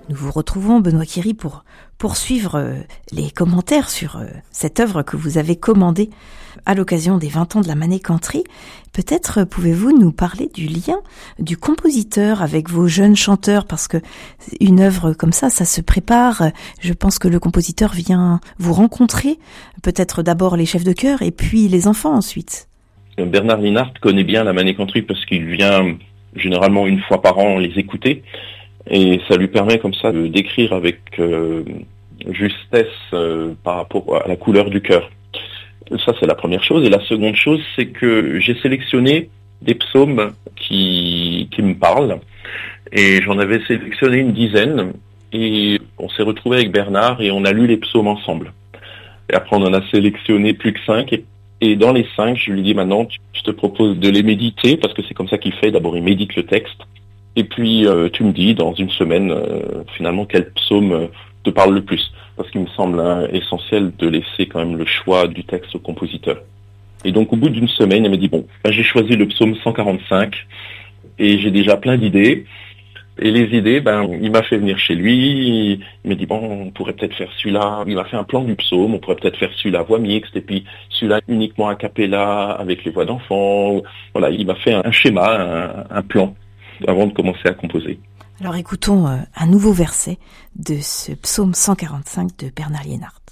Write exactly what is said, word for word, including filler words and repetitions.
Nous vous retrouvons, Benoît Quéry, pour poursuivre euh, les commentaires sur euh, cette œuvre que vous avez commandée à l'occasion des vingt ans de la Manet Country. Peut-être euh, pouvez-vous nous parler du lien du compositeur avec vos jeunes chanteurs, parce que une œuvre comme ça, ça se prépare. Je pense que le compositeur vient vous rencontrer, peut-être d'abord les chefs de chœur et puis les enfants ensuite. Bernard Liénart connaît bien la Manet Country parce qu'il vient généralement une fois par an les écouter. Et ça lui permet comme ça de décrire avec euh, justesse euh, par rapport à la couleur du chœur. Ça, c'est la première chose. Et la seconde chose, c'est que j'ai sélectionné des psaumes qui, qui me parlent. Et j'en avais sélectionné une dizaine. Et on s'est retrouvé avec Bernard et on a lu les psaumes ensemble. Et après, on en a sélectionné plus que cinq. Et, et dans les cinq, je lui dis maintenant, je te propose de les méditer, parce que c'est comme ça qu'il fait. D'abord, il médite le texte. Et puis, euh, tu me dis, dans une semaine, euh, finalement, quel psaume euh, te parle le plus. Parce qu'il me semble hein, essentiel de laisser quand même le choix du texte au compositeur. Et donc, au bout d'une semaine, il m'a dit, bon, ben, j'ai choisi le psaume cent quarante-cinq, et j'ai déjà plein d'idées. Et les idées, ben, il m'a fait venir chez lui, il m'a dit, bon, on pourrait peut-être faire celui-là. Il m'a fait un plan du psaume, on pourrait peut-être faire celui-là voix mixte, et puis celui-là uniquement a cappella, avec les voix d'enfants. Voilà, il m'a fait un schéma, un, un plan, avant de commencer à composer. Alors écoutons euh, un nouveau verset de ce psaume cent quarante-cinq de Bernard Liénart.